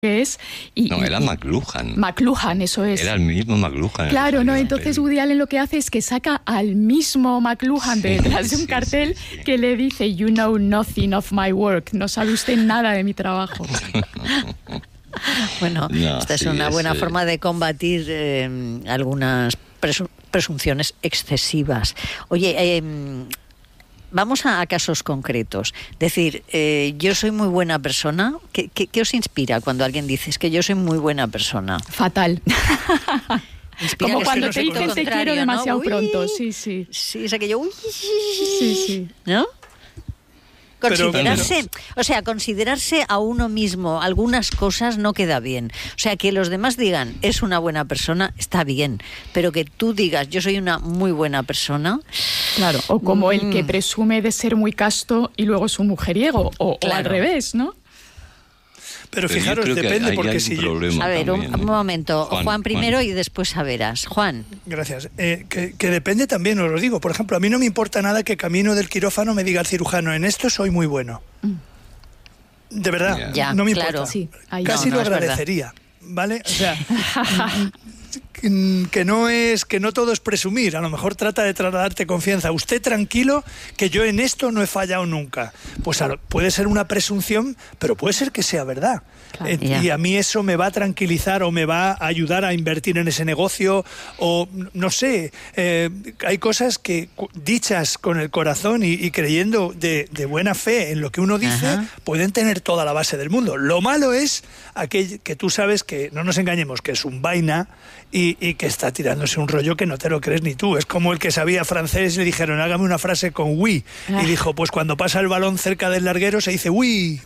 que es. No, era McLuhan. McLuhan, eso es. Era el mismo McLuhan. Claro, ¿no? Entonces Woody Allen lo que hace es que saca al mismo McLuhan detrás de un cartel que le dice: "You know nothing of my work". No sabe usted nada de mi trabajo. Bueno, esta es una buena forma de combatir algunas presunciones excesivas. Oye, vamos a casos concretos. Decir, yo soy muy buena persona. ¿Qué os inspira cuando alguien dice es que yo soy muy buena persona? Fatal. Inspira como cuando no te dicen te quiero demasiado, ¿no? Pronto. Sí, sí. Sí, es aquello. Sí. ¿No? Considerarse a uno mismo algunas cosas no queda bien. O sea, que los demás digan es una buena persona, está bien, pero que tú digas yo soy una muy buena persona. Claro, o como el que presume de ser muy casto y luego es un mujeriego, o al revés, ¿no? Pero fijaros, depende, porque si yo... A ver, un momento. Juan primero y después a Veras. Juan. Gracias. Que depende también, os lo digo. Por ejemplo, a mí no me importa nada que camino del quirófano me diga el cirujano, en esto soy muy bueno. De verdad, no me importa. Sí, casi lo agradecería, ¿vale? O sea... que no todo es presumir, a lo mejor trata de trasladarte confianza. Usted tranquilo, que yo en esto no he fallado nunca. Pues puede ser una presunción, pero puede ser que sea verdad. Claro, y a mí eso me va a tranquilizar o me va a ayudar a invertir en ese negocio, o no sé, hay cosas que dichas con el corazón y creyendo de buena fe en lo que uno dice, pueden tener toda la base del mundo. Lo malo es aquel que tú sabes que, no nos engañemos, que es un vaina y que está tirándose un rollo que no te lo crees ni tú. Es como el que sabía francés y le dijeron hágame una frase con oui, y dijo pues cuando pasa el balón cerca del larguero se dice oui.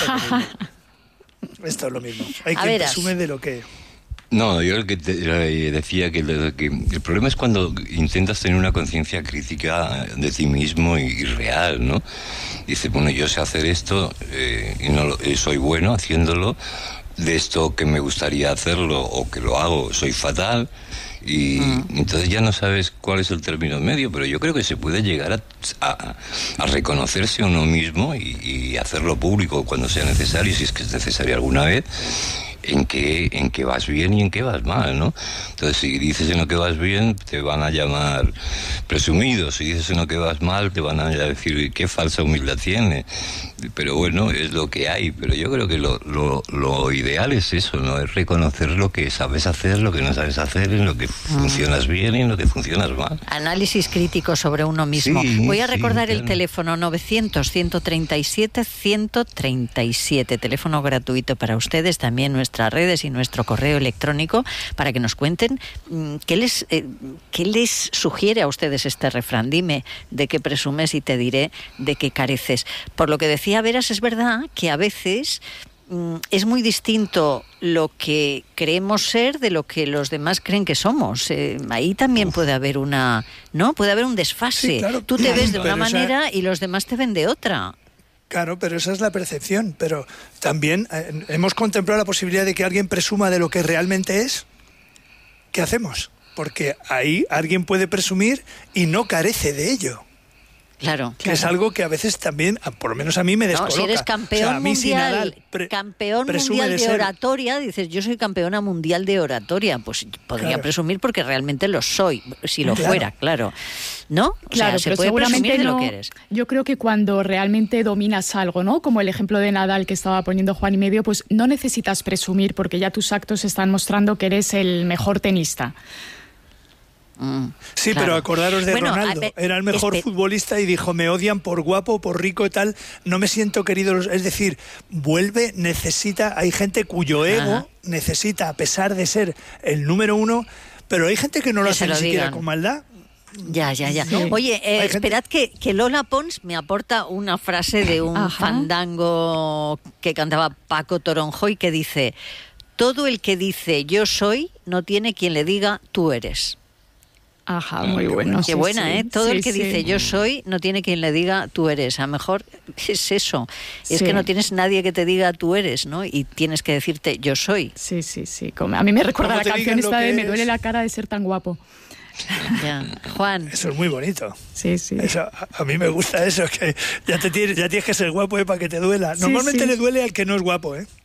Esto es lo mismo. Hay quien presume de lo que... No, yo decía que el problema es cuando intentas tener una conciencia crítica de ti mismo y real, ¿no? Dices, bueno, yo sé hacer esto y no soy bueno haciéndolo, de esto que me gustaría hacerlo o que lo hago soy fatal, y entonces ya no sabes cuál es el término medio, pero yo creo que se puede llegar a reconocerse uno mismo y hacerlo público cuando sea necesario, si es que es necesario alguna vez, en qué vas bien y en qué vas mal, ¿no? Entonces, si dices en lo que vas bien, te van a llamar presumido. Si dices en lo que vas mal, te van a decir qué falsa humildad tiene. Pero bueno, es lo que hay. Pero yo creo que lo ideal es eso, ¿no? Es reconocer lo que sabes hacer, lo que no sabes hacer, en lo que funcionas bien y en lo que funcionas mal. Análisis crítico sobre uno mismo. Voy a recordar el teléfono 900-137-137, teléfono gratuito para ustedes, también nuestras redes y nuestro correo electrónico, para que nos cuenten qué les sugiere a ustedes este refrán. Dime de qué presumes y te diré de qué careces. Por lo que decía Veras, es verdad que a veces es muy distinto lo que creemos ser de lo que los demás creen que somos. Ahí también puede haber puede haber un desfase. Sí, claro. Tú te ves de una manera y los demás te ven de otra. Claro, pero esa es la percepción. Pero también hemos contemplado la posibilidad de que alguien presuma de lo que realmente es. ¿Qué hacemos? Porque ahí alguien puede presumir y no carece de ello. Claro. Que es algo que a veces también, por lo menos a mí me descoloca. Si eres campeón mundial, campeón mundial de oratoria, dices yo soy campeona mundial de oratoria, pues podría presumir porque realmente lo soy, si lo fuera, claro. ¿No? Claro, se puede presumir de lo que eres. Yo creo que cuando realmente dominas algo, ¿no? Como el ejemplo de Nadal que estaba poniendo Juan y medio, pues no necesitas presumir porque ya tus actos están mostrando que eres el mejor tenista. Sí, claro. Pero acordaros de Ronaldo, era el mejor futbolista y dijo, me odian por guapo, por rico y tal, no me siento querido. Es decir, hay gente cuyo ego necesita, a pesar de ser el número uno, pero hay gente que no lo hace ni siquiera con maldad. Ya. No. Oye, esperad que Lola Pons me aporta una frase de un fandango que cantaba Paco Toronjo y que dice, todo el que dice yo soy, no tiene quien le diga tú eres. Ajá, muy bueno. Qué buena, ¿eh? Todo el que dice yo soy, no tiene quien le diga tú eres. A lo mejor es eso. Es que no tienes nadie que te diga tú eres, ¿no? Y tienes que decirte yo soy. Sí. A mí me recuerda la canción esta de me duele la cara de ser tan guapo. Ya. Juan. Eso es muy bonito. Sí. Eso, a mí me gusta eso, que ya tienes que ser guapo para que te duela. Normalmente le duele al que no es guapo, ¿eh?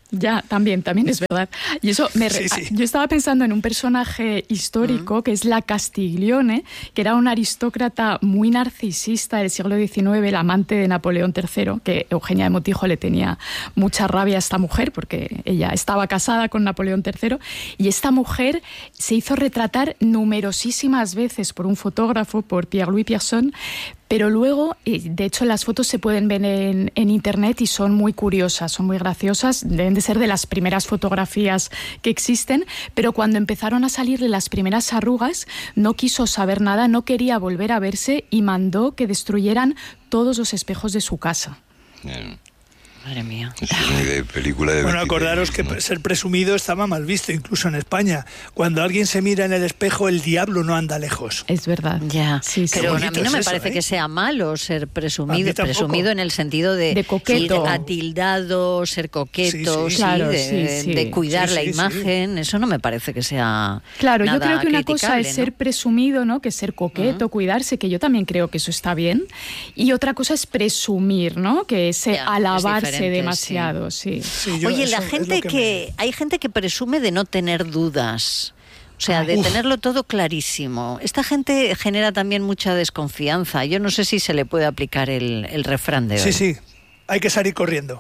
Ya, también es verdad. Y eso yo estaba pensando en un personaje histórico que es la Castiglione, que era una aristócrata muy narcisista del siglo XIX, la amante de Napoleón III, que Eugenia de Montijo le tenía mucha rabia a esta mujer porque ella estaba casada con Napoleón III, y esta mujer se hizo retratar numerosísimas veces por un fotógrafo, por Pierre-Louis Pierson, pero luego, de hecho, las fotos se pueden ver en internet y son muy curiosas, son muy graciosas, deben de ser de las primeras fotografías que existen, pero cuando empezaron a salirle las primeras arrugas, no quiso saber nada, no quería volver a verse y mandó que destruyeran todos los espejos de su casa. Madre mía. Es muy de película de Bueno, acordaros que ser presumido estaba mal visto, incluso en España. Cuando alguien se mira en el espejo, el diablo no anda lejos. Es verdad. Ya, sí, pero a mí no me eso, parece que sea malo ser presumido, presumido en el sentido de coqueto, atildado, ser coqueto, claro, de cuidar la imagen. Eso no me parece que sea Claro, nada yo creo que una cosa es ser presumido, ¿no? Que es ser coqueto, cuidarse, que yo también creo que eso está bien. Y otra cosa es presumir, ¿no? Que es alabarse demasiado, sí. Oye, la gente hay gente que presume de no tener dudas. O sea, de tenerlo todo clarísimo. Esta gente genera también mucha desconfianza. Yo no sé si se le puede aplicar el refrán de hoy. Sí. Hay que salir corriendo.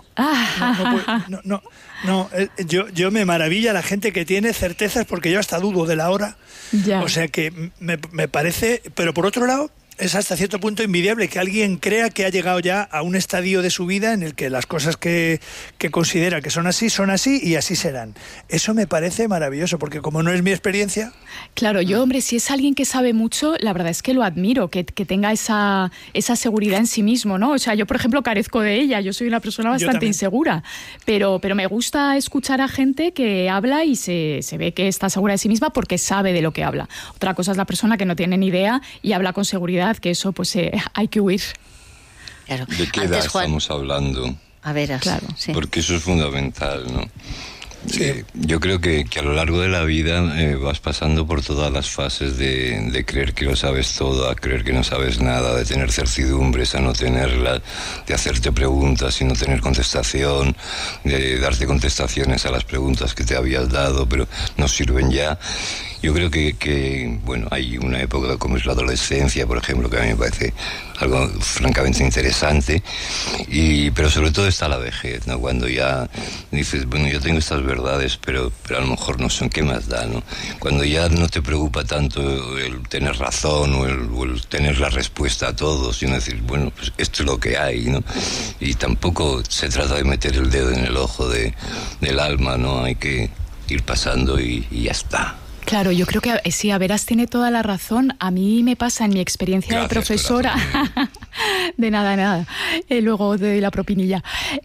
Yo me maravilla la gente que tiene certezas, porque yo hasta dudo de la hora. Ya. O sea que me parece... Pero por otro lado, es hasta cierto punto envidiable que alguien crea que ha llegado ya a un estadio de su vida en el que las cosas que considera que son así y así serán. Eso me parece maravilloso, porque como no es mi experiencia... Claro, yo, hombre, si es alguien que sabe mucho, la verdad es que lo admiro, que tenga esa seguridad en sí mismo, ¿no? O sea, yo, por ejemplo, carezco de ella, yo soy una persona bastante insegura, pero me gusta escuchar a gente que habla y se ve que está segura de sí misma porque sabe de lo que habla. Otra cosa es la persona que no tiene ni idea y habla con seguridad, que eso pues hay que huir. Claro. ¿De qué edad estamos hablando? A ver, claro, sí. Porque eso es fundamental, ¿no? Sí. Yo creo que a lo largo de la vida vas pasando por todas las fases de creer que lo sabes todo, a creer que no sabes nada, de tener certidumbres a no tenerlas, de hacerte preguntas y no tener contestación, de darte contestaciones a las preguntas que te habías dado pero no sirven ya. Yo creo que bueno, hay una época como es la adolescencia, por ejemplo, que a mí me parece algo francamente interesante, pero sobre todo está la vejez, ¿no? Cuando ya dices, bueno, yo tengo estas verdades, pero a lo mejor no son, ¿qué más da, no? Cuando ya no te preocupa tanto el tener razón o el tener la respuesta a todo, sino decir, bueno, pues esto es lo que hay, ¿no? Y tampoco se trata de meter el dedo en el ojo del alma, ¿no? Hay que ir pasando y ya está. Claro, yo creo que sí, Averas tiene toda la razón. A mí me pasa en mi experiencia de profesora... De nada. Luego de la propinilla.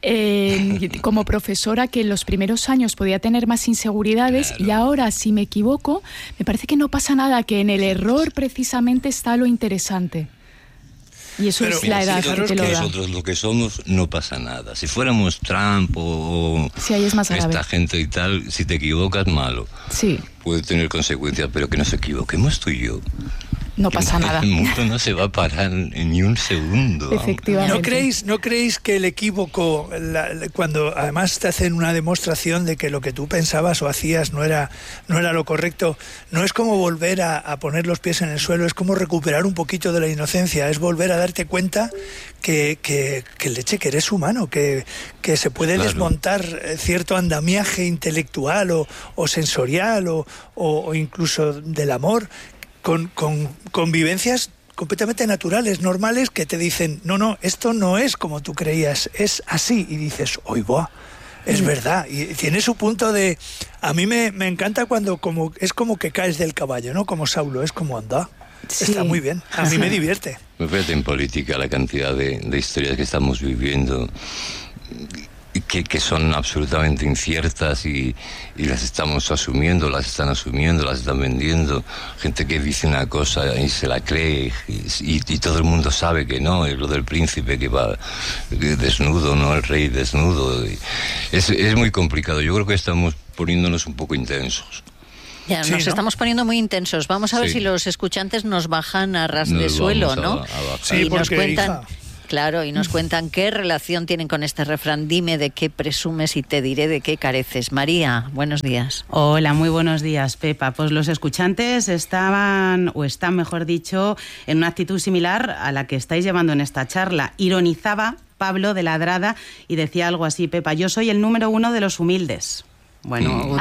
Como profesora, que en los primeros años podía tener más inseguridades, y ahora, si me equivoco, me parece que no pasa nada, que en el error precisamente está lo interesante. Y eso es la edad que te lo da. Nosotros lo que somos no pasa nada. Si fuéramos Trump o ahí es más grave. Esta gente y tal, si te equivocas, malo. Sí. Puede tener consecuencias, pero que nos equivoquemos tú y yo. No pasa nada. El mundo no se va a parar en ni un segundo. Efectivamente. ¿No creéis que el equívoco, cuando además te hacen una demostración de que lo que tú pensabas o hacías no era lo correcto, no es como volver a poner los pies en el suelo, es como recuperar un poquito de la inocencia, es volver a darte cuenta que eres humano, que se puede desmontar cierto andamiaje intelectual o sensorial o incluso del amor, con convivencias completamente naturales, normales, que te dicen, no, esto no es como tú creías, es así, y dices, ¡oy, buah! Es verdad, y tiene su punto de... A mí me encanta cuando es como que caes del caballo, ¿no? Como Saulo, es como anda. Sí. Está muy bien, a mí me divierte. Fíjate en política la cantidad de historias que estamos viviendo, que son absolutamente inciertas y las estamos asumiendo, las están vendiendo. Gente que dice una cosa y se la cree y todo el mundo sabe que no, es lo del príncipe que va desnudo, no el rey desnudo. Es muy complicado. Yo creo que estamos poniéndonos un poco intensos. Ya, nos estamos poniendo muy intensos. Vamos a ver si los escuchantes nos bajan a ras de suelo, ¿no? Sí, y nos cuentan... Hija. Claro, y nos cuentan qué relación tienen con este refrán: dime de qué presumes y te diré de qué careces. María, buenos días. Hola, muy buenos días, Pepa. Pues los escuchantes están, mejor dicho, en una actitud similar a la que estáis llevando en esta charla. Ironizaba Pablo de Ladrada y decía algo así: Pepa, yo soy el número 1 de los humildes. Bueno,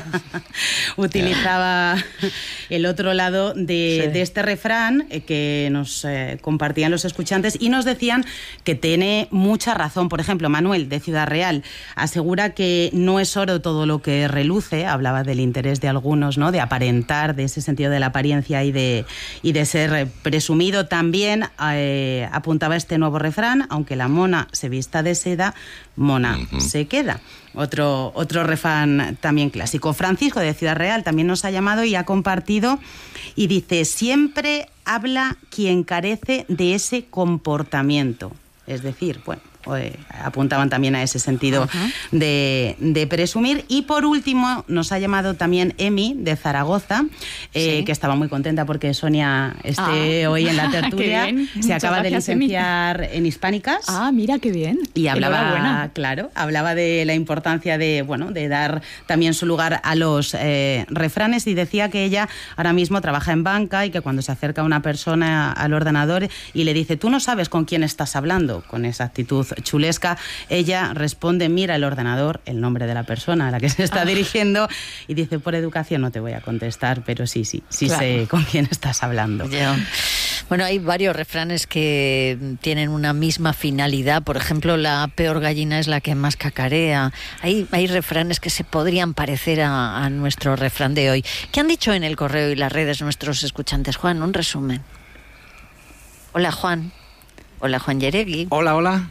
utilizaba el otro lado de este refrán que nos compartían los escuchantes y nos decían que tiene mucha razón. Por ejemplo, Manuel, de Ciudad Real, asegura que no es oro todo lo que reluce. Hablaba del interés de algunos, ¿no?, de aparentar, de ese sentido de la apariencia y de ser presumido. También apuntaba este nuevo refrán: aunque la mona se vista de seda, mona se queda. Otro refrán también clásico. Francisco, de Ciudad Real, también nos ha llamado y ha compartido y dice: siempre habla quien carece de ese comportamiento. Es decir, bueno, apuntaban también a ese sentido de presumir. Y por último nos ha llamado también Emi, de Zaragoza, que estaba muy contenta porque Sonia esté hoy en la tertulia. Se acaba de licenciar en Hispánicas. Mira qué bien. Y hablaba de la importancia de dar también su lugar a los refranes, y decía que ella ahora mismo trabaja en banca y que cuando se acerca una persona al ordenador y le dice: tú no sabes con quién estás hablando, con esa actitud chulesca, ella responde: mira el ordenador, el nombre de la persona a la que se está dirigiendo, y dice: por educación no te voy a contestar, pero sí claro, sé con quién estás hablando. Yeah. Bueno, hay varios refranes que tienen una misma finalidad. Por ejemplo, la peor gallina es la que más cacarea. Hay refranes que se podrían parecer a nuestro refrán de hoy. ¿Qué han dicho en el correo y las redes nuestros escuchantes? Juan, un resumen. Hola, Juan. Hola, Juan Yeregui. Hola,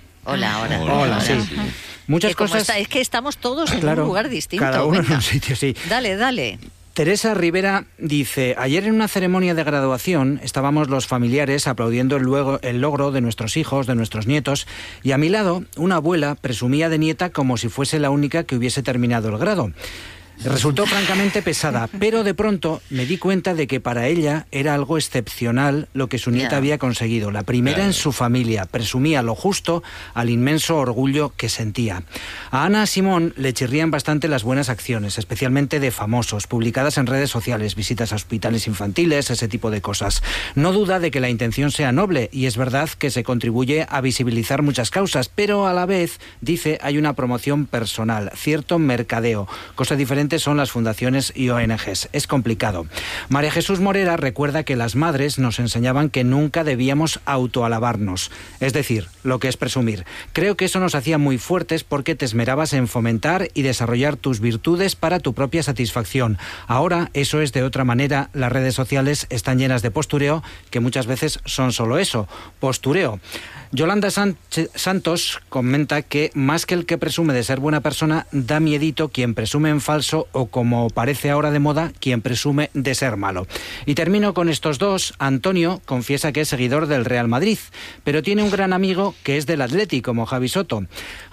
sí. Muchas cosas. Es que estamos todos en un lugar distinto. Cada uno en un sitio, sí. Dale. Teresa Rivera dice: ayer en una ceremonia de graduación estábamos los familiares aplaudiendo el logro de nuestros hijos, de nuestros nietos, y a mi lado una abuela presumía de nieta como si fuese la única que hubiese terminado el grado. Resultó francamente pesada, pero de pronto me di cuenta de que para ella era algo excepcional lo que su nieta había conseguido. La primera en su familia, presumía lo justo al inmenso orgullo que sentía. A Ana Simón le chirrían bastante las buenas acciones, especialmente de famosos, publicadas en redes sociales, visitas a hospitales infantiles, ese tipo de cosas. No duda de que la intención sea noble, y es verdad que se contribuye a visibilizar muchas causas, pero a la vez, dice, hay una promoción personal, cierto mercadeo, cosa diferente son las fundaciones y ONGs. Es complicado. María Jesús Morera recuerda que las madres nos enseñaban que nunca debíamos autoalabarnos, es decir, lo que es presumir. Creo que eso nos hacía muy fuertes porque te esmerabas en fomentar y desarrollar tus virtudes para tu propia satisfacción. Ahora eso es de otra manera. Las redes sociales están llenas de postureo, que muchas veces son solo eso, postureo. Yolanda Santos comenta que más que el que presume de ser buena persona, da miedito quien presume en falso, o como parece ahora de moda, quien presume de ser malo. Y termino con estos dos. Antonio confiesa que es seguidor del Real Madrid, pero tiene un gran amigo que es del Atleti, como Javi Soto.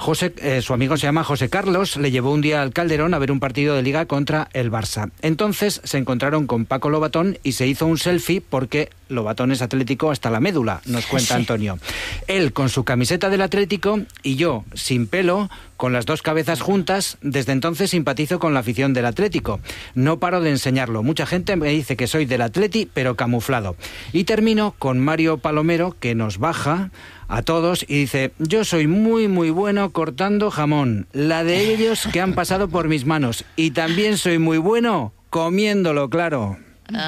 Su amigo se llama José Carlos, le llevó un día al Calderón a ver un partido de Liga contra el Barça. Entonces se encontraron con Paco Lobatón y se hizo un selfie porque Lobatón es atlético hasta la médula, nos cuenta Antonio. Él con su camiseta del Atlético y yo sin pelo, con las dos cabezas juntas. Desde entonces simpatizo con la afición del Atlético. No paro de enseñarlo. Mucha gente me dice que soy del Atleti, pero camuflado. Y termino con Mario Palomero, que nos baja a todos y dice: yo soy muy bueno cortando jamón, la de ellos que han pasado por mis manos, y también soy muy bueno comiéndolo, claro.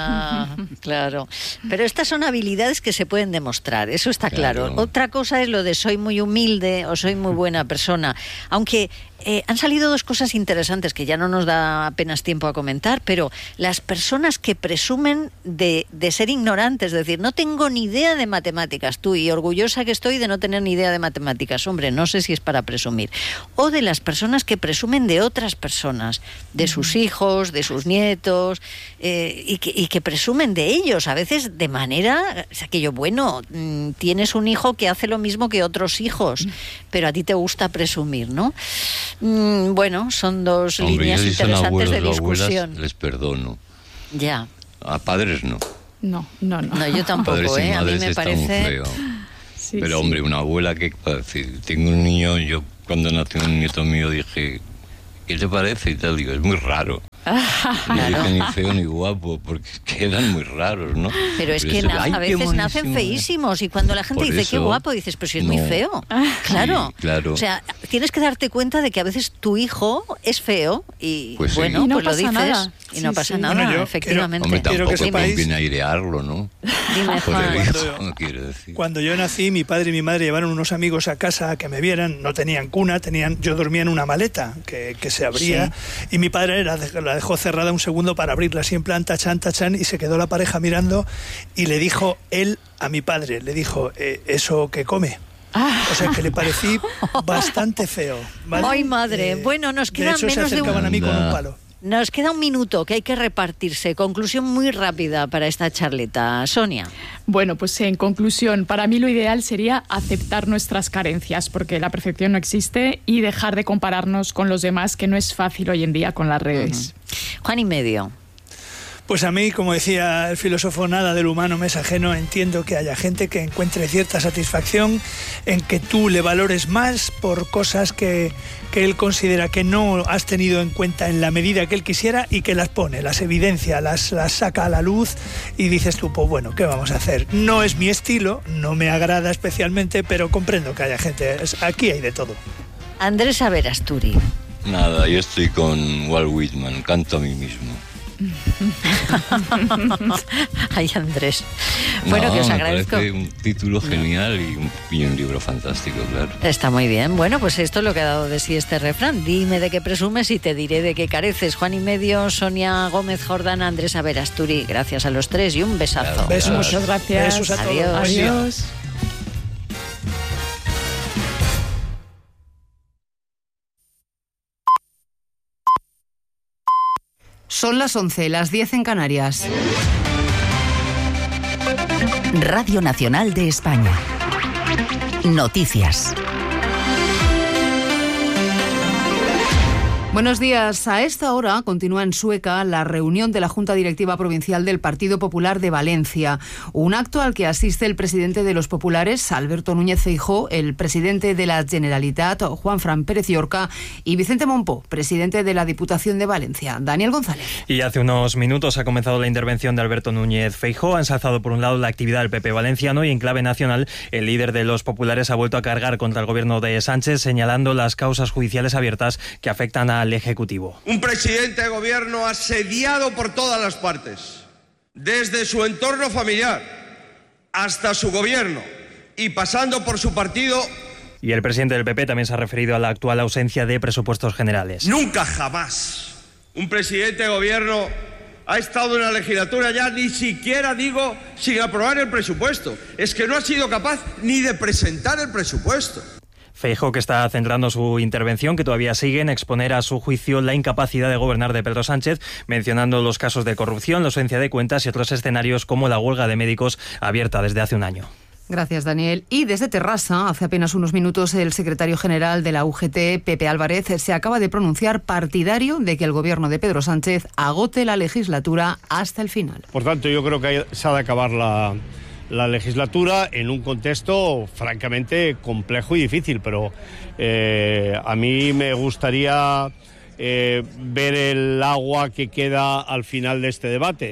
Claro. Pero estas son habilidades que se pueden demostrar, eso está claro. Otra cosa es lo de soy muy humilde o soy muy buena persona. Aunque han salido dos cosas interesantes que ya no nos da apenas tiempo a comentar, pero las personas que presumen de ser ignorantes, es decir, no tengo ni idea de matemáticas, tú, y orgullosa que estoy de no tener ni idea de matemáticas, hombre, no sé si es para presumir. O de las personas que presumen de otras personas, de sus hijos, de sus nietos, y que presumen de ellos, a veces de manera, o sea, que yo, bueno, tienes un hijo que hace lo mismo que otros hijos, pero a ti te gusta presumir, ¿no? Bueno, son dos líneas interesantes de discusión. Abuelas, les perdono. Ya. A padres no. No, yo tampoco, padres y a mí me está parece... muy feo. Pero hombre, una abuela que, tengo un niño, yo cuando nació un nieto mío dije, ¿qué te parece? Y tal, digo, es muy raro. No dije ni feo ni guapo, porque quedan muy raros, ¿no? Pero es que a veces nacen feísimos, y cuando la gente dice qué guapo, dices, pero si es muy feo. Claro. Sí, claro. O sea, tienes que darte cuenta de que a veces tu hijo es feo y pues bueno, no pues lo dices nada. y no pasa nada, bueno, efectivamente. Hombre, tampoco que sepáis... conviene airearlo, ¿no? Dime, Por Juan. el hijo, quiero decir. Cuando yo nací, mi padre y mi madre llevaron unos amigos a casa a que me vieran. No tenían cuna, yo dormía en una maleta que se abría, y mi padre la dejó cerrada un segundo para abrirla, así en plan tachán, y se quedó la pareja mirando y le dijo él a mi padre, le dijo, ¿eso qué come? O sea, que le parecí bastante feo, ¿vale? ¡Ay, madre! Bueno, nos queda de hecho, menos se acercaban a mí con un palo. Nos queda un minuto que hay que repartirse. Conclusión muy rápida para esta charleta. Sonia. Bueno, pues en conclusión, para mí lo ideal sería aceptar nuestras carencias, porque la perfección no existe, y dejar de compararnos con los demás, que no es fácil hoy en día con las redes. Juan y medio. Pues a mí, como decía el filósofo, nada del humano me es ajeno. Entiendo que haya gente que encuentre cierta satisfacción en que tú le valores más por cosas que él considera que no has tenido en cuenta en la medida que él quisiera, y que las pone, las evidencia, las saca a la luz, y dices tú, pues bueno, ¿qué vamos a hacer? No es mi estilo, no me agrada especialmente, pero comprendo que haya gente. Aquí hay de todo. Andrés Averasturi. Nada, yo estoy con Walt Whitman, canto a mí mismo. Ay, Andrés. Bueno, que os agradezco. Me parece un título genial y un libro fantástico, claro. Está muy bien. Bueno, pues esto es lo que ha dado de sí este refrán. Dime de qué presumes y te diré de qué careces. Juan y medio, Sonia Gómez Jordán, Andrés Averasturi. Gracias a los tres y un besazo. Claro, Besos. Muchas gracias. Besos a todos. Adiós. Adiós. Son las 11, las 10 en Canarias. Radio Nacional de España. Noticias. Buenos días. A esta hora continúa en Sueca la reunión de la Junta Directiva Provincial del Partido Popular de Valencia. Un acto al que asiste el presidente de los populares, Alberto Núñez Feijóo, el presidente de la Generalitat, Juanfran Pérez Llorca, y Vicente Mompó, presidente de la Diputación de Valencia. Daniel González. Y hace unos minutos ha comenzado la intervención de Alberto Núñez Feijóo. Ha ensalzado por un lado la actividad del PP valenciano, y en clave nacional el líder de los populares ha vuelto a cargar contra el gobierno de Sánchez, señalando las causas judiciales abiertas que afectan al Ejecutivo. Un presidente de gobierno asediado por todas las partes, desde su entorno familiar hasta su gobierno y pasando por su partido. Y el presidente del PP también se ha referido a la actual ausencia de presupuestos generales. Nunca jamás un presidente de gobierno ha estado en la legislatura ya, ni siquiera digo sin aprobar el presupuesto. Es que no ha sido capaz ni de presentar el presupuesto. Feijóo, que está centrando su intervención, que todavía sigue, en exponer a su juicio la incapacidad de gobernar de Pedro Sánchez, mencionando los casos de corrupción, la ausencia de cuentas y otros escenarios como la huelga de médicos abierta desde hace un año. Gracias, Daniel. Y desde Terrassa, hace apenas unos minutos, el secretario general de la UGT, Pepe Álvarez, se acaba de pronunciar partidario de que el gobierno de Pedro Sánchez agote la legislatura hasta el final. Por tanto, yo creo que se ha de acabar la legislatura en un contexto francamente complejo y difícil, pero a mí me gustaría ver el agua que queda al final de este debate.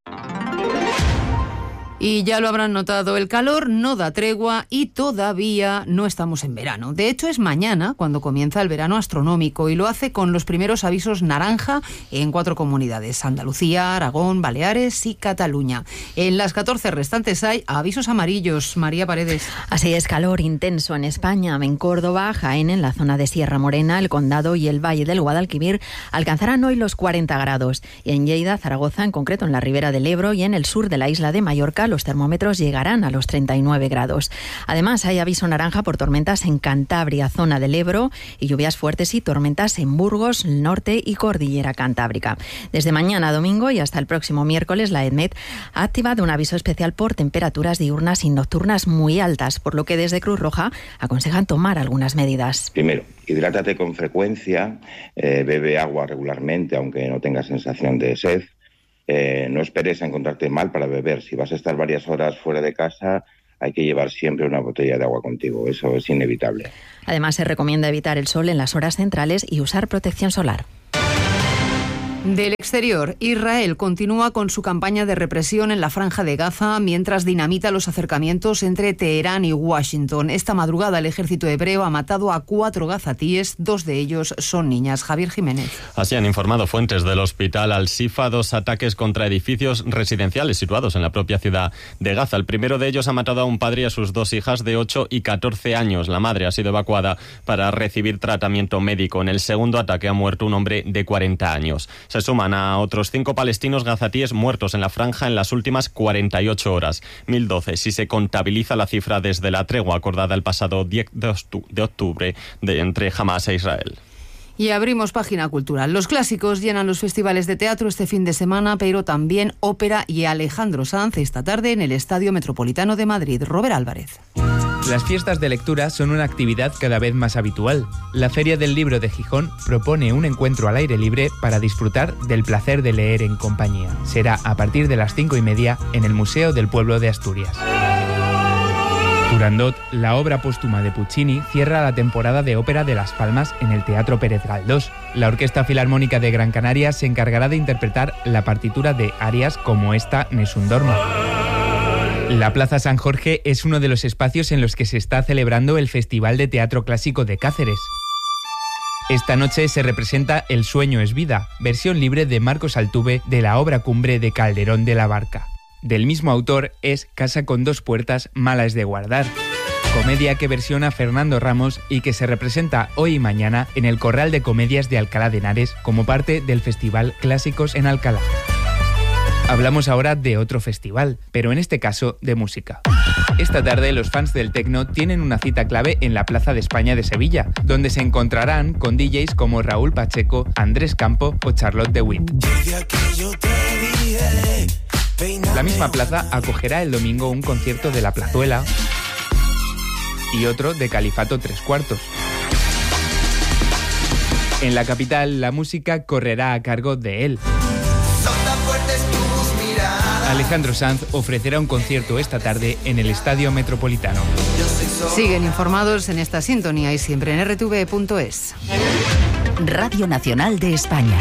Y ya lo habrán notado, el calor no da tregua y todavía no estamos en verano. De hecho, es mañana cuando comienza el verano astronómico, y lo hace con los primeros avisos naranja en 4 comunidades: Andalucía, Aragón, Baleares y Cataluña. En las 14 restantes hay avisos amarillos. María Paredes. Así es, calor intenso en España. En Córdoba, Jaén, en la zona de Sierra Morena, el Condado y el Valle del Guadalquivir alcanzarán hoy los 40 grados. Y en Lleida, Zaragoza, en concreto en la Ribera del Ebro y en el sur de la isla de Mallorca, los termómetros llegarán a los 39 grados. Además, hay aviso naranja por tormentas en Cantabria, zona del Ebro, y lluvias fuertes y tormentas en Burgos, norte y cordillera cantábrica. Desde mañana domingo y hasta el próximo miércoles, la EDMET ha activado un aviso especial por temperaturas diurnas y nocturnas muy altas, por lo que desde Cruz Roja aconsejan tomar algunas medidas. Primero, hidrátate con frecuencia, bebe agua regularmente, aunque no tengas sensación de sed. No esperes a encontrarte mal para beber. Si vas a estar varias horas fuera de casa, hay que llevar siempre una botella de agua contigo, eso es inevitable. Además, se recomienda evitar el sol en las horas centrales y usar protección solar. Del exterior, Israel continúa con su campaña de represión en la Franja de Gaza mientras dinamita los acercamientos entre Teherán y Washington. Esta madrugada el ejército hebreo ha matado a 4 gazatíes, 2 de ellos son niñas. Javier Jiménez. Así han informado fuentes del hospital Al-Shifa, 2 ataques contra edificios residenciales situados en la propia ciudad de Gaza. El primero de ellos ha matado a un padre y a sus 2 hijas de 8 y 14 años. La madre ha sido evacuada para recibir tratamiento médico. En el segundo ataque ha muerto un hombre de 40 años. Se suman a otros 5 palestinos gazatíes muertos en la franja en las últimas 48 horas. 1.012 si se contabiliza la cifra desde la tregua acordada el pasado 10 de octubre entre Hamas e Israel. Y abrimos página cultural. Los clásicos llenan los festivales de teatro este fin de semana, pero también ópera y Alejandro Sanz esta tarde en el Estadio Metropolitano de Madrid. Robert Álvarez. Las fiestas de lectura son una actividad cada vez más habitual. La Feria del Libro de Gijón propone un encuentro al aire libre para disfrutar del placer de leer en compañía. Será a partir de las 5:30 en el Museo del Pueblo de Asturias. Turandot, la obra póstuma de Puccini, cierra la temporada de ópera de Las Palmas en el Teatro Pérez Galdós. La Orquesta Filarmónica de Gran Canaria se encargará de interpretar la partitura de arias como esta Nessun Dorma. La Plaza San Jorge es uno de los espacios en los que se está celebrando el Festival de Teatro Clásico de Cáceres. Esta noche se representa El sueño es vida, versión libre de Marcos Altuve de la obra cumbre de Calderón de la Barca. Del mismo autor es Casa con 2 puertas, mala es de guardar, comedia que versiona Fernando Ramos y que se representa hoy y mañana en el Corral de Comedias de Alcalá de Henares como parte del Festival Clásicos en Alcalá. Hablamos ahora de otro festival, pero en este caso de música. Esta tarde los fans del techno tienen una cita clave en la Plaza de España de Sevilla, donde se encontrarán con DJs como Raúl Pacheco, Andrés Campo o Charlotte de Witt. La misma plaza acogerá el domingo un concierto de La Plazuela y otro de Califato 3/4. En la capital, la música correrá a cargo de él. Alejandro Sanz ofrecerá un concierto esta tarde en el Estadio Metropolitano. Siguen informados en esta sintonía y siempre en rtv.es. Radio Nacional de España.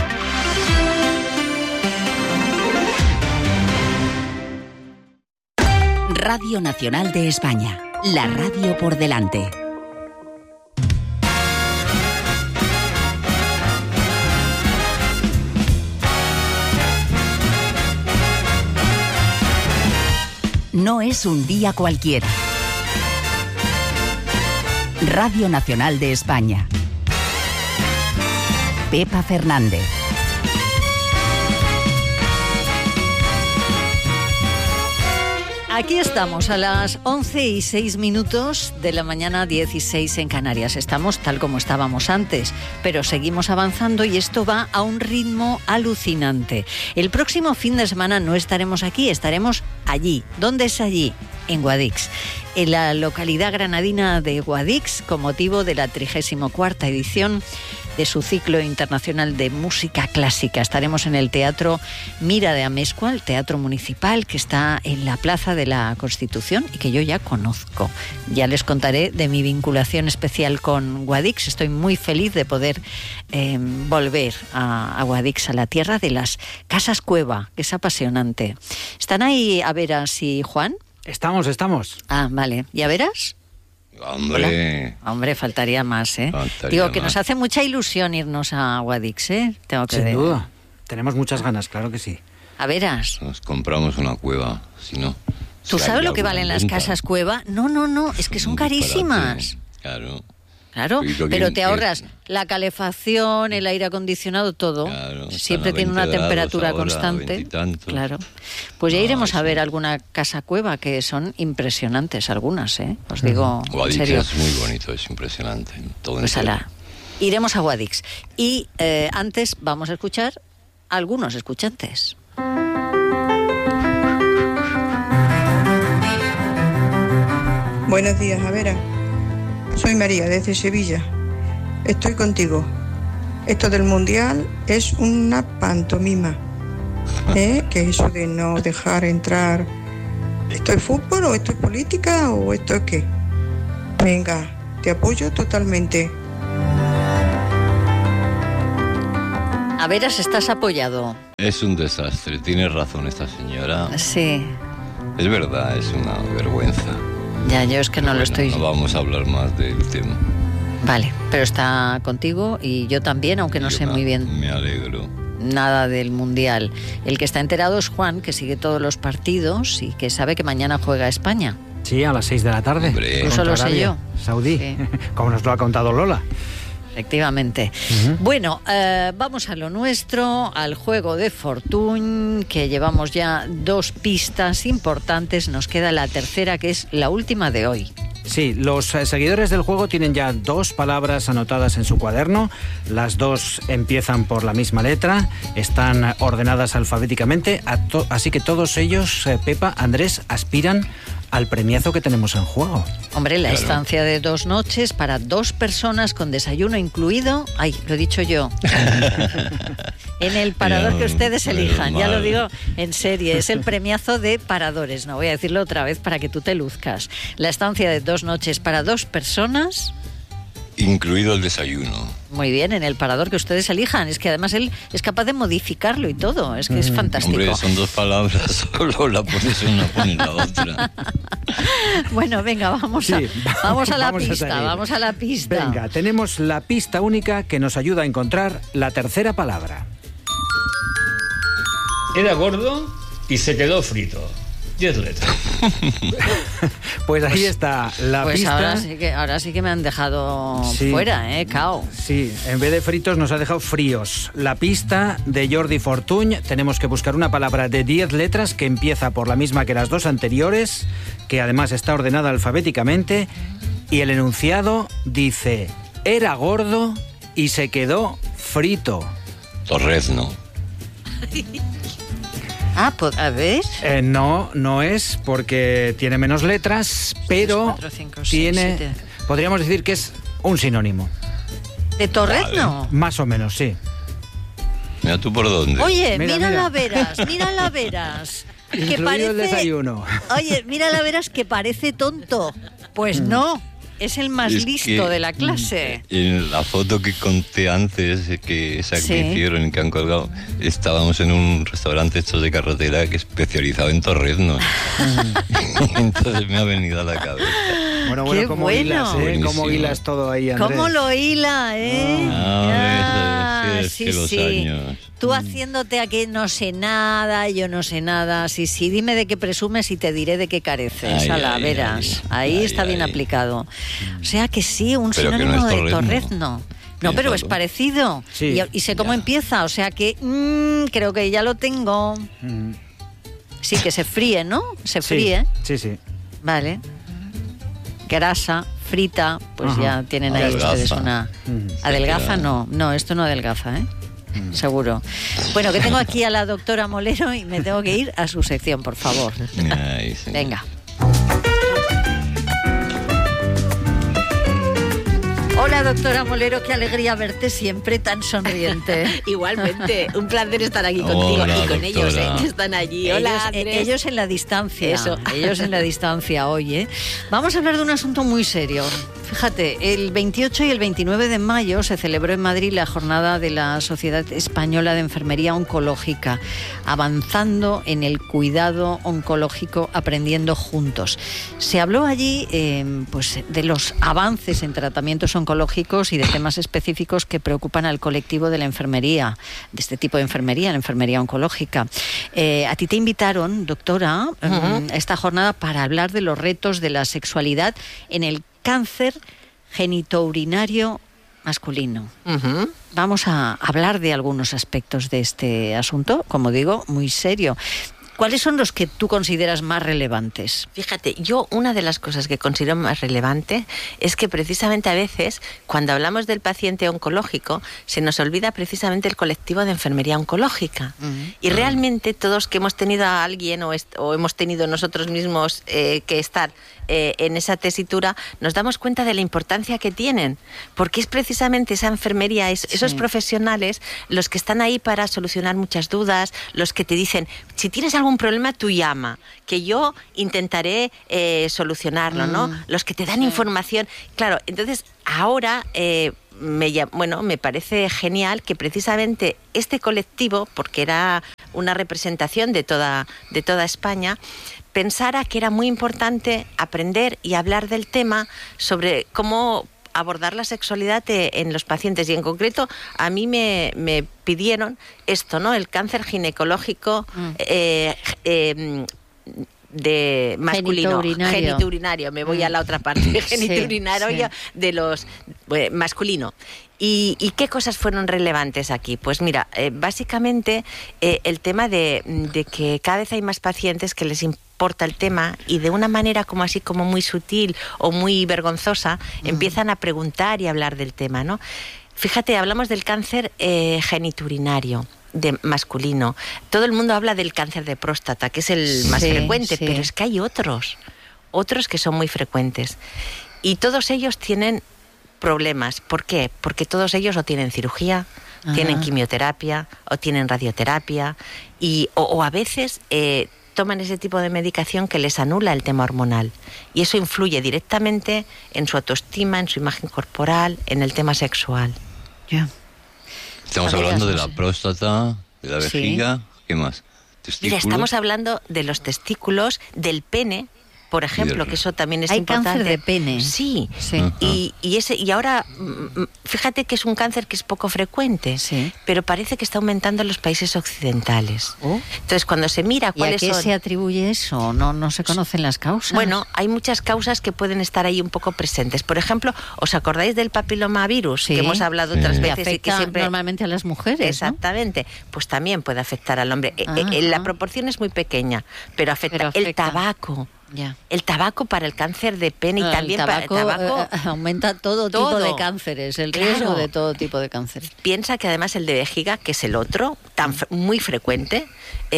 Radio Nacional de España. La radio por delante. No es un día cualquiera. Radio Nacional de España. Pepa Fernández. Aquí estamos a las 11:06 de la mañana, 16 en Canarias. Estamos tal como estábamos antes, pero seguimos avanzando y esto va a un ritmo alucinante. El próximo fin de semana no estaremos aquí, estaremos allí. ¿Dónde es allí? En Guadix, en la localidad granadina de Guadix, con motivo de la 34ª edición de su ciclo internacional de música clásica. Estaremos en el Teatro Mira de Amezcua, el teatro municipal que está en la Plaza de la Constitución y que yo ya conozco. Ya les contaré de mi vinculación especial con Guadix. Estoy muy feliz de poder volver a Guadix, a la tierra de las casas cueva, que es apasionante. ¿Están ahí Averas y Juan? Estamos. Ah, vale. ¿Y Averas? Hombre. Hola. Hombre, faltaría más, ¿eh? Digo que nos hace mucha ilusión irnos a Guadix, ¿eh? Tengo que Sin duda. Tenemos muchas ganas, claro que sí. A veras. Nos compramos una cueva, si no. ¿Tú sabes lo que valen las casas cueva? No, es que son carísimas. Claro, pero te ahorras la calefacción, el aire acondicionado, todo. Claro, siempre tiene una temperatura constante. Claro. Pues ya iremos a ver alguna casa cueva, que son impresionantes algunas, ¿eh? Os digo, en serio. Es muy bonito, es impresionante. Todo pues iremos a Guadix. Y antes vamos a escuchar a algunos escuchantes. Buenos días, Avera. Soy María, desde Sevilla. Estoy contigo. Esto del Mundial es una pantomima. Que eso de no dejar entrar ¿Esto es fútbol o esto es política o esto es qué? Venga, te apoyo totalmente. A veras, estás apoyado. Es un desastre, tiene razón esta señora. Sí. Es verdad, es una vergüenza. Ya, yo es que no lo estoy... No vamos a hablar más del tema. Vale, pero está contigo y yo también, aunque no sé muy bien. Me alegro. Nada del Mundial. El que está enterado es Juan, que sigue todos los partidos y que sabe que mañana juega España. Sí, a las 6 de la tarde. Eso lo sé yo. Saudí, sí. Como nos lo ha contado Lola. Efectivamente. Bueno, vamos a lo nuestro, al juego de Fortuny, que llevamos ya 2 pistas importantes. Nos queda la tercera, que es la última de hoy. Sí, los seguidores del juego tienen ya 2 palabras anotadas en su cuaderno. Las 2 empiezan por la misma letra, están ordenadas alfabéticamente, así que todos ellos, Pepa, Andrés, aspiran al premiazo que tenemos en juego. Hombre, la estancia de 2 noches para 2 personas con desayuno incluido. Ay, lo he dicho yo. En el parador que ustedes elijan. Ya lo digo en serie. Es el premiazo de paradores. No voy a decirlo otra vez para que tú te luzcas. La estancia de 2 noches para 2 personas. Incluido el desayuno. Muy bien, en el parador que ustedes elijan. Es que además él es capaz de modificarlo y todo. Es que es fantástico. Hombre, son 2 palabras. Solo la pones una, pones la otra. Bueno, venga, vamos a la pista. Vamos a la pista. Venga, tenemos la pista única que nos ayuda a encontrar la tercera palabra. Era gordo y se quedó frito. 10 letras. Pues ahí está la pista. Ahora sí que me han dejado fuera, cao. Sí, en vez de fritos nos ha dejado fríos. La pista de Jordi Fortuny, tenemos que buscar una palabra de 10 letras que empieza por la misma que las 2 anteriores, que además está ordenada alfabéticamente, y el enunciado dice: era gordo y se quedó frito. Torrezno. Pues a ver. No es, porque tiene menos letras, pero 4, 5, 6, tiene... 7. Podríamos decir que es un sinónimo. ¿De torrezno? Vale. Más o menos, sí. Mira tú por dónde. Oye, mira la veras. Que parece... el desayuno. Oye, mira la veras que parece tonto. Pues no. Es el más listo de la clase. En la foto que conté antes, que hicieron, que han colgado, estábamos en un restaurante hecho de carretera que es especializado en torreznos. Entonces me ha venido a la cabeza. Bueno, ¿cómo hilas, ¿Cómo hilas todo ahí, Andrés? ¿Cómo lo hila, Sí. Los años. Tú haciéndote aquí no sé nada, yo no sé nada. Sí, dime de qué presumes y te diré de qué careces. Verás. Ahí está bien aplicado. O sea que sí, un sinónimo de torrezno. No, pero es parecido. Sí, y sé cómo empieza, o sea que creo que ya lo tengo. Sí, que se fríe, ¿no? Se fríe. Sí. Vale. Grasa, frita, pues ya tienen ahí ustedes una... ¿Adelgaza? No, esto no adelgaza, seguro. Bueno, que tengo aquí a la doctora Molero y me tengo que ir a su sección, por favor. Venga. Hola, doctora Molero, qué alegría verte siempre tan sonriente. Igualmente, un placer estar aquí contigo. Hola, y con doctora. ellos, que están allí. Hola, ellos en la distancia. Eso. Ellos en la distancia hoy, Vamos a hablar de un asunto muy serio. Fíjate, el 28 y el 29 de mayo se celebró en Madrid la jornada de la Sociedad Española de Enfermería Oncológica, avanzando en el cuidado oncológico, aprendiendo juntos. Se habló allí pues de los avances en tratamientos oncológicos y de temas específicos que preocupan al colectivo de la enfermería, de este tipo de enfermería, la enfermería oncológica. A ti te invitaron, doctora, a esta jornada para hablar de los retos de la sexualidad en el cáncer genitourinario masculino. Vamos a hablar de algunos aspectos de este asunto, como digo, muy serio. ¿Cuáles son los que tú consideras más relevantes? Fíjate, yo una de las cosas que considero más relevante es que precisamente a veces, cuando hablamos del paciente oncológico, se nos olvida precisamente el colectivo de enfermería oncológica. Y realmente todos que hemos tenido a alguien o hemos tenido nosotros mismos que estar en esa tesitura, nos damos cuenta de la importancia que tienen, porque es precisamente esa enfermería, esos profesionales los que están ahí para solucionar muchas dudas, los que te dicen, si tienes algún algún problema, tú llama, que yo intentaré solucionarlo, ¿no? Los que te dan información. Claro, entonces ahora me parece genial que precisamente este colectivo, porque era una representación de toda España, pensara que era muy importante aprender y hablar del tema sobre cómo abordar la sexualidad en los pacientes. Y en concreto, a mí me pidieron esto, ¿no? El cáncer ginecológico de masculino, genitourinario. Me voy a la otra parte, genitourinario de los masculino. ¿Y qué cosas fueron relevantes aquí? Pues mira, básicamente el tema de que cada vez hay más pacientes que les importa el tema y de una manera como así como muy sutil o muy vergonzosa empiezan a preguntar y a hablar del tema, ¿no? Fíjate, hablamos del cáncer genitourinario de masculino. Todo el mundo habla del cáncer de próstata, que es el más frecuente, pero es que hay otros que son muy frecuentes. Y todos ellos tienen problemas. ¿Por qué? Porque todos ellos o tienen cirugía, tienen quimioterapia o tienen radioterapia o a veces toman ese tipo de medicación que les anula el tema hormonal. Y eso influye directamente en su autoestima, en su imagen corporal, en el tema sexual. Estamos hablando de la próstata, de la vejiga, ¿qué más? ¿Testículos? Mira, estamos hablando de los testículos, del pene, por ejemplo, que eso también es importante. Hay cáncer de pene. Sí. Y ahora, fíjate que es un cáncer que es poco frecuente, pero parece que está aumentando en los países occidentales. Entonces, cuando se mira cuáles son... ¿Y a qué se atribuye eso? No se conocen las causas. Bueno, hay muchas causas que pueden estar ahí un poco presentes. Por ejemplo, ¿os acordáis del papilomavirus? Que hemos hablado otras veces. Que afecta y que siempre normalmente a las mujeres, exactamente. ¿No? Pues también puede afectar al hombre. La proporción es muy pequeña, pero afecta. El tabaco. El tabaco para el cáncer de pene y también para el tabaco aumenta todo tipo de cánceres, el riesgo de todo tipo de cánceres. Piensa que además el de vejiga, que es el otro, muy frecuente,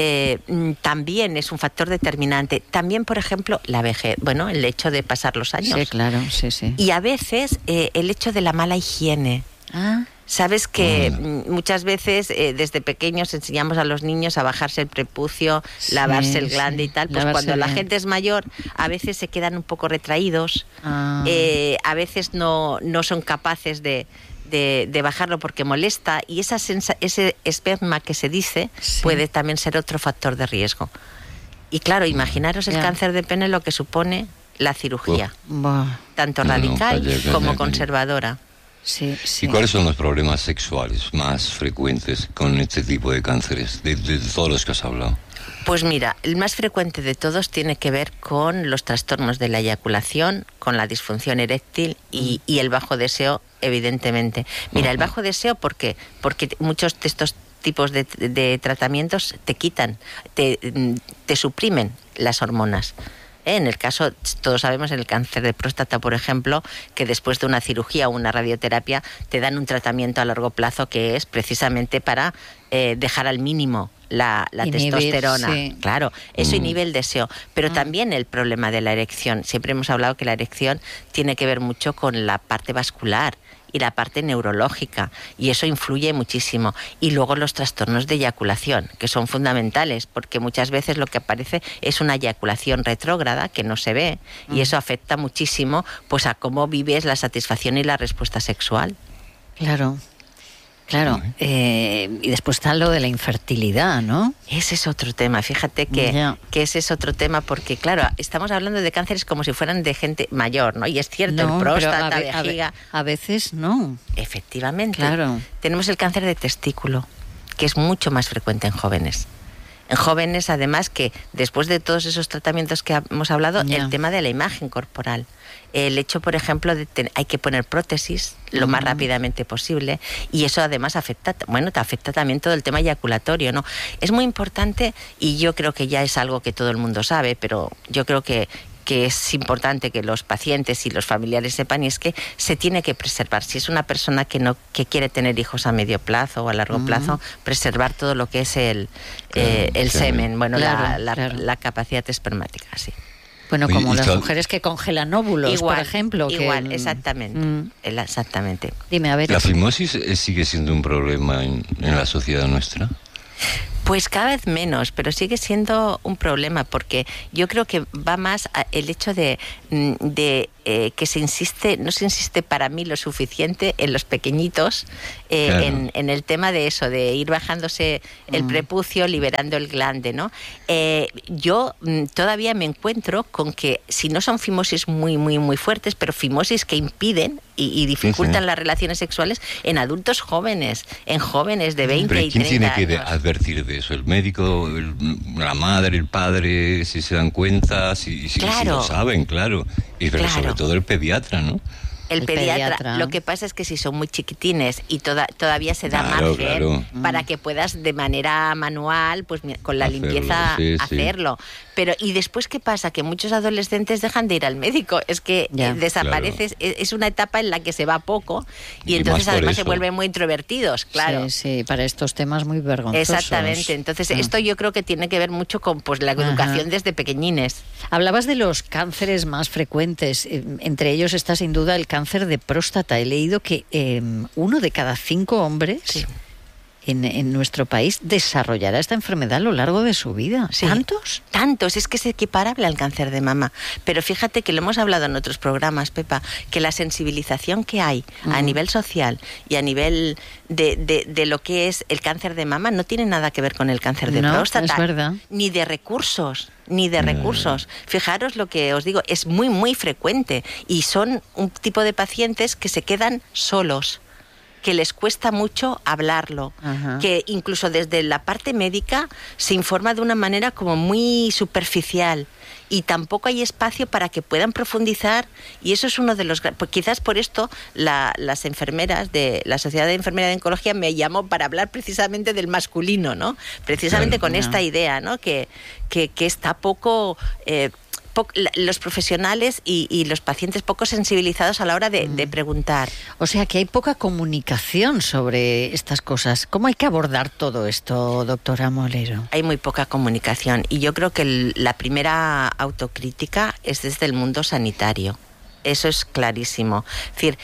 también es un factor determinante. También, por ejemplo, la vejez, el hecho de pasar los años. Sí, claro, sí. Y a veces el hecho de la mala higiene. Sabes que muchas veces desde pequeños enseñamos a los niños a bajarse el prepucio, lavarse el glande y tal. Pues cuando la gente es mayor, a veces se quedan un poco retraídos, a veces no son capaces de bajarlo porque molesta, y ese esperma que se dice puede también ser otro factor de riesgo. Y claro, imaginaros el cáncer de pene, lo que supone la cirugía, tanto radical como conservadora. ¿Y cuáles son los problemas sexuales más frecuentes con este tipo de cánceres, de todos los que has hablado? Pues mira, el más frecuente de todos tiene que ver con los trastornos de la eyaculación, con la disfunción eréctil y el bajo deseo, evidentemente. Mira, el bajo deseo, ¿por qué? Porque muchos de estos tipos de tratamientos te quitan, te suprimen las hormonas. En el caso, todos sabemos, en el cáncer de próstata, por ejemplo, que después de una cirugía o una radioterapia te dan un tratamiento a largo plazo que es precisamente para dejar al mínimo la testosterona. Claro, eso inhibe el deseo. Pero también el problema de la erección. Siempre hemos hablado que la erección tiene que ver mucho con la parte vascular y la parte neurológica, y eso influye muchísimo. Y luego los trastornos de eyaculación, que son fundamentales, porque muchas veces lo que aparece es una eyaculación retrógrada que no se ve, y eso afecta muchísimo pues a cómo vives la satisfacción y la respuesta sexual. Claro, y después está lo de la infertilidad, ¿no? Ese es otro tema, fíjate que ese es otro tema, porque claro, estamos hablando de cánceres como si fueran de gente mayor, ¿no? Y es cierto, el próstata, vejiga... A veces no. Efectivamente. Claro. Tenemos el cáncer de testículo, que es mucho más frecuente en jóvenes. En jóvenes, además, que después de todos esos tratamientos que hemos hablado, el tema de la imagen corporal. El hecho, por ejemplo, hay que poner prótesis lo más rápidamente posible, y eso además te afecta también todo el tema eyaculatorio, ¿no? Es muy importante, y yo creo que ya es algo que todo el mundo sabe, pero yo creo que es importante que los pacientes y los familiares sepan, y es que se tiene que preservar. Si es una persona que quiere tener hijos a medio plazo o a largo plazo, preservar todo lo que es el semen, la capacidad espermática, sí. Bueno, como las mujeres que congelan óvulos, por ejemplo. Exactamente. Exactamente. Dime, a ver. ¿La fimosis sigue siendo un problema en la sociedad nuestra? Pues cada vez menos, pero sigue siendo un problema, porque yo creo que va más el hecho de que no se insiste para mí lo suficiente en los pequeñitos, claro, en el tema de eso, de ir bajándose el prepucio, liberando el glande, ¿no? Yo todavía me encuentro con que si no son fimosis muy, muy, muy fuertes, pero fimosis que impiden y dificultan las relaciones sexuales en adultos jóvenes, en jóvenes de 20 ¿Pero y 30 quién tiene años. que advertir de eso? ¿El médico, la madre, el padre, si se dan cuenta, si lo saben, claro? Pero sobre todo el pediatra, ¿no? El pediatra. Lo que pasa es que si son muy chiquitines y todavía se da margen para que puedas de manera manual, pues con la limpieza hacerlo. Pero ¿y después qué pasa? Que muchos adolescentes dejan de ir al médico. Es que desapareces. Claro. Es una etapa en la que se va poco y entonces además se vuelven muy introvertidos, claro. Sí, para estos temas muy vergonzosos. Exactamente. Entonces esto yo creo que tiene que ver mucho con la educación desde pequeñines. Hablabas de los cánceres más frecuentes. Entre ellos está sin duda el cáncer de próstata. He leído que 1 de cada 5 hombres en nuestro país desarrollará esta enfermedad a lo largo de su vida. Sí. ¿Tantos? Tantos, es que es equiparable al cáncer de mama. Pero fíjate que lo hemos hablado en otros programas, Pepa, que la sensibilización que hay a nivel social y a nivel de lo que es el cáncer de mama no tiene nada que ver con el cáncer de próstata. Es verdad. Ni de recursos. Fijaros lo que os digo, es muy, muy frecuente y son un tipo de pacientes que se quedan solos, que les cuesta mucho hablarlo, que incluso desde la parte médica se informa de una manera como muy superficial y tampoco hay espacio para que puedan profundizar, y eso es uno de los... Pues quizás por esto las enfermeras de la Sociedad de Enfermería de Oncología me llamó para hablar precisamente del masculino, ¿no? Precisamente con esta idea, ¿no? Que está poco... los profesionales y los pacientes poco sensibilizados a la hora de preguntar. O sea que hay poca comunicación sobre estas cosas. ¿Cómo hay que abordar todo esto, doctora Molero? Hay muy poca comunicación y yo creo que la primera autocrítica es desde el mundo sanitario. Eso es clarísimo. Es decir,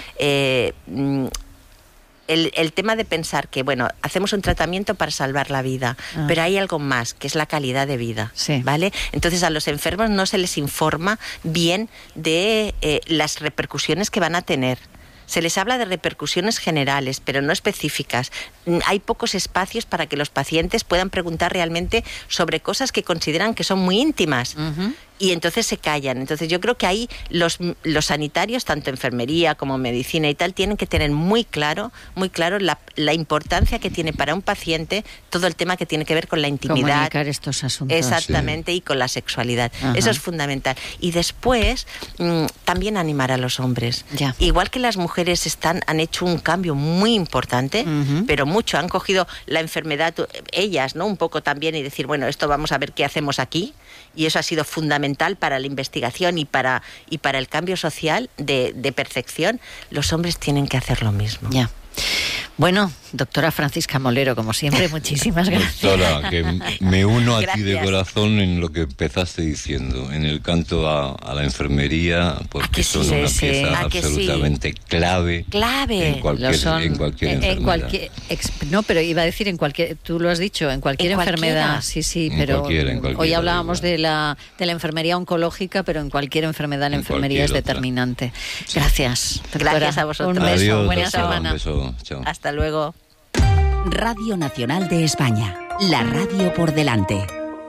el tema de pensar que, bueno, hacemos un tratamiento para salvar la vida, pero hay algo más, que es la calidad de vida, ¿vale? Entonces a los enfermos no se les informa bien de las repercusiones que van a tener. Se les habla de repercusiones generales, pero no específicas. Hay pocos espacios para que los pacientes puedan preguntar realmente sobre cosas que consideran que son muy íntimas. Y entonces se callan. Entonces yo creo que ahí los sanitarios, tanto enfermería como medicina y tal, tienen que tener muy claro la importancia que tiene para un paciente todo el tema que tiene que ver con la intimidad. Comunicar estos asuntos. Exactamente, y con la sexualidad. Eso es fundamental. Y después, también animar a los hombres. Igual que las mujeres han hecho un cambio muy importante, pero mucho. Han cogido la enfermedad, ellas, ¿no? Un poco también, y decir, bueno, esto vamos a ver qué hacemos aquí. Y eso ha sido fundamental para la investigación y para el cambio social de percepción. Los hombres tienen que hacer lo mismo. Bueno, doctora Francisca Molero, como siempre, muchísimas gracias. Doctora, que me uno a ti de corazón en lo que empezaste diciendo, en el canto a la enfermería, porque son una pieza absolutamente clave en cualquier enfermedad. No, pero iba a decir en cualquier, tú lo has dicho, en cualquier enfermedad. Sí, pero hoy hablábamos de la enfermería oncológica, pero en cualquier enfermedad la enfermería es determinante. Gracias, doctora. Gracias a vosotros. Un beso, Adiós, buena doctora, semana. un beso. Chao. Hasta luego. Radio Nacional de España, la radio por delante.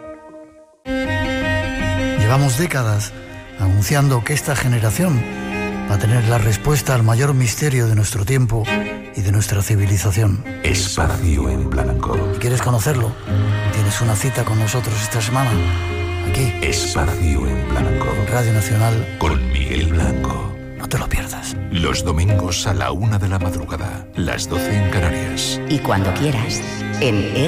Llevamos décadas anunciando que esta generación va a tener la respuesta al mayor misterio de nuestro tiempo y de nuestra civilización. Espacio en Blanco. ¿Quieres conocerlo? Tienes una cita con nosotros esta semana, aquí. Espacio en Blanco. En Radio Nacional. Con Miguel Blanco. No te lo pierdas. Los domingos a la 1 de la madrugada, las 12 en Canarias. Y cuando quieras, en